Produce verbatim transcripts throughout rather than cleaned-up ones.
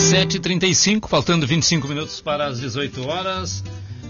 sete e trinta e cinco, faltando vinte e cinco minutos para as dezoito horas.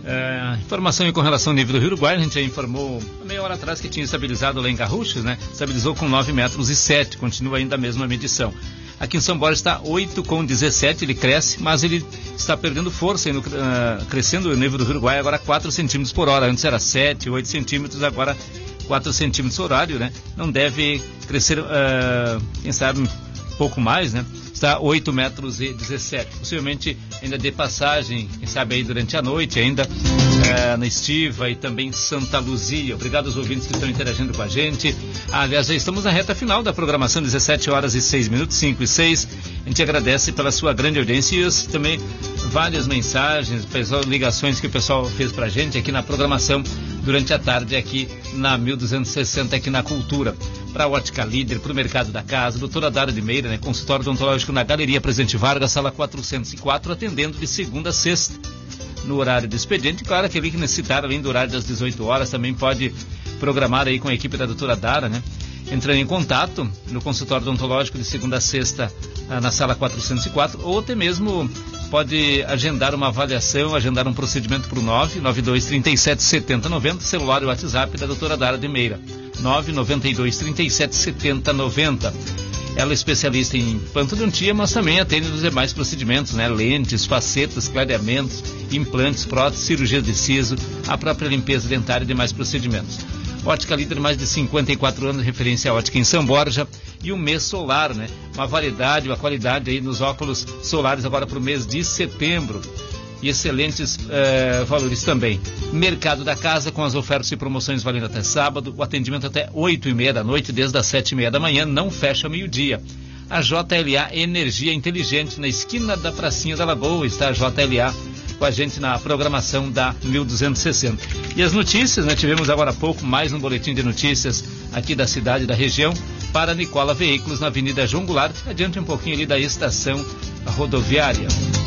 É, informação com relação ao nível do Rio Uruguai, a gente já informou meia hora atrás que tinha estabilizado lá em Garruchos, né? Estabilizou com nove metros e sete, continua ainda a mesma medição. Aqui em São Borja está oito com dezessete, ele cresce, mas ele está perdendo força, indo, uh, crescendo o nível do Rio Uruguai agora quatro centímetros por hora, antes era sete, oito centímetros, agora quatro centímetros horário, né? Não deve crescer, uh, quem sabe, um pouco mais, né? Está oito metros e dezessete. Possivelmente ainda dê passagem, quem sabe aí durante a noite, ainda é, na Estiva e também Santa Luzia. Obrigado aos ouvintes que estão interagindo com a gente. Ah, aliás, já estamos na reta final da programação, dezessete horas e seis minutos, cinco e seis. A gente agradece pela sua grande audiência e também várias mensagens, pessoal, ligações que o pessoal fez pra gente aqui na programação durante a tarde aqui na mil duzentos e sessenta, aqui na Cultura. Para a Ótica Líder, para o Mercado da Casa, doutora Dara de Meira, né? Consultório odontológico na Galeria Presidente Vargas, sala quatrocentos e quatro, atendendo de segunda a sexta, no horário do expediente. Claro, aquele que necessitar, além do horário das dezoito horas, também pode programar aí com a equipe da doutora Dara, né? Entrando em contato no consultório odontológico de segunda a sexta, na sala quatrocentos e quatro, ou até mesmo pode agendar uma avaliação, agendar um procedimento para o nove nove dois, três sete, sete zero nove zero, celular e WhatsApp da doutora Dara de Meira, nove nove dois, três sete, sete zero nove zero. Ela é especialista em implantodontia, mas também atende nos demais procedimentos, né? Lentes, facetas, clareamentos, implantes, próteses, cirurgias de siso, a própria limpeza dentária e demais procedimentos. Ótica Líder, mais de cinquenta e quatro anos, referência à ótica em São Borja, e o mês solar, né? Uma variedade, uma qualidade aí nos óculos solares agora para o mês de setembro. E excelentes eh, valores também. Mercado da Casa, com as ofertas e promoções valendo até sábado, o atendimento até oito e meia da noite, desde as sete e meia da manhã, não fecha meio-dia. A J L A Energia Inteligente, na esquina da Pracinha da Lagoa, está a J L A com a gente na programação da mil duzentos e sessenta. E as notícias, né? Tivemos agora há pouco mais um boletim de notícias aqui da cidade e da região para Nicola Veículos, na Avenida João Goulart, adiante um pouquinho ali da estação rodoviária.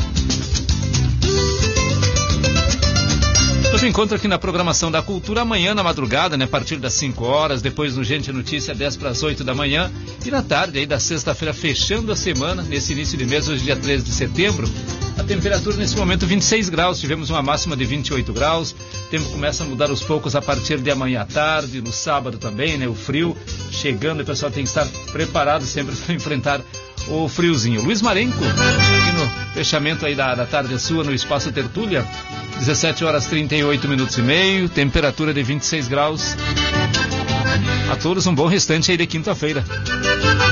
Outro encontro aqui na programação da Cultura amanhã na madrugada, né? A partir das cinco horas, depois no Gente Notícia, dez para as oito da manhã, e na tarde aí da sexta-feira, fechando a semana, nesse início de mês, hoje dia treze de setembro, a temperatura nesse momento vinte e seis graus, tivemos uma máxima de vinte e oito graus, o tempo começa a mudar aos poucos a partir de amanhã à tarde, no sábado também, né? O frio chegando, o pessoal tem que estar preparado sempre para enfrentar o friozinho. Luiz Marenco, aqui no fechamento aí da, da tarde sua, no Espaço Tertúlia, dezessete horas trinta e oito minutos e meio, temperatura de vinte e seis graus. A todos um bom restante aí de quinta-feira.